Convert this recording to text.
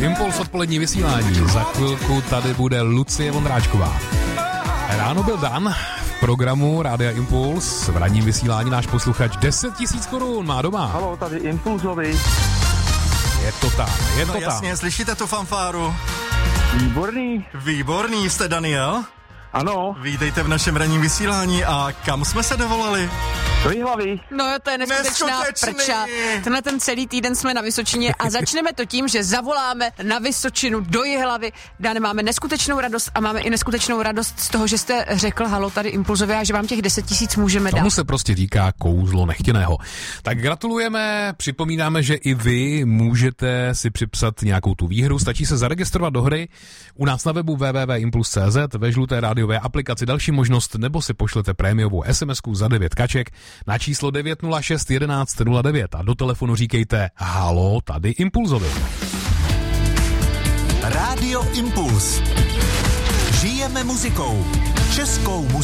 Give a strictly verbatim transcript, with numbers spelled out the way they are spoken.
Impuls odpolední vysílání. Za chvilku tady bude Lucie Vondráčková. Ráno byl Dan v programu Rádia Impuls. V ranním vysílání náš posluchač deset tisíc korun má doma. Haló, tady Impulzovi. Je to tam, je to no tam. jasně, slyšíte tu fanfáru? Výborný. Výborný, jste Daniel? Ano. Vítejte v našem ranním vysílání a kam jsme se dovolali? Do Jihlavy. No to je neskutečná Neskutečný. prča. Tenhle ten celý týden jsme na Vysočině a začneme to tím, že zavoláme na Vysočinu do Jihlavy. Dáne, máme neskutečnou radost a máme i neskutečnou radost z toho, že jste řekl halo tady Impulzově a že vám těch deset tisíc můžeme dát. Tomu se prostě říká kouzlo nechtěného. Tak gratulujeme, připomínáme, že i vy můžete si připsat nějakou tu výhru. Stačí se zaregistrovat do hry u nás na webu w w w tečka impuls tečka c z, ve žluté rádiové aplikaci další možnost, nebo si pošlete prémiovou SMSku za devět kaček na číslo devět nula šest jedenáct nula devět a do telefonu říkejte halo, tady Impulzovi. Rádio Impuls. Žijeme muzikou. Českou muzikou.